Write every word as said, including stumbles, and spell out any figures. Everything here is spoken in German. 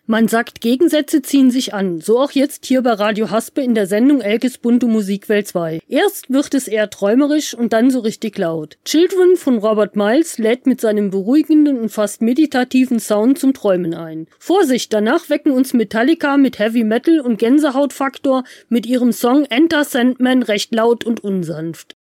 Man sagt, Gegensätze ziehen sich an, so auch jetzt hier bei Radio Haspe in der Sendung Elkes bunte Musikwelt zwei. Erst wird es eher träumerisch und dann so richtig laut. Children von Robert Miles lädt mit seinem beruhigenden und fast meditativen Sound zum Träumen ein. Vorsicht, danach wecken uns Metallica mit Heavy Metal und Gänsehautfaktor mit ihrem Song Enter Sandman recht laut und unsanft.